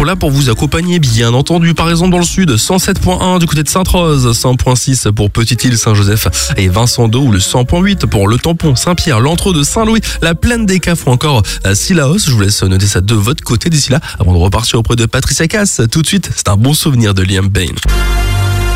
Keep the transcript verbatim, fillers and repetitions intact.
toujours là pour vous accompagner, bien entendu. Par exemple, dans le sud, cent sept virgule un du côté de Sainte-Rose, cent virgule six pour Petite-Île, Saint-Joseph et Vincent-d'Eau, ou le cent virgule huit pour Le Tampon, Saint-Pierre, l'Entreux de Saint-Louis, la Plaine des Cafres ou encore Sillaos. Je vous laisse noter ça de votre côté d'ici là, avant de repartir auprès de Patricia Cass. Tout de suite, c'est un bon souvenir de Liam Payne.